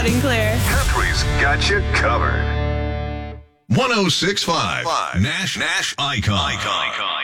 loud and clear. Country's got you covered. 106.5 Nash Icon.